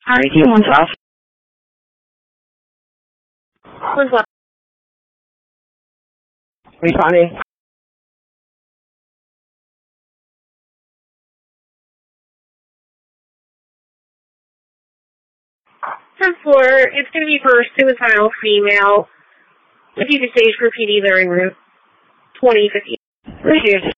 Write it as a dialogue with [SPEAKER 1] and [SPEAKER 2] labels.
[SPEAKER 1] RET 112.
[SPEAKER 2] What's up?
[SPEAKER 1] Responding.
[SPEAKER 2] 10-4, it's going to be for a suicidal female. If you could stage for PD, they're en route. 2050.
[SPEAKER 1] Received.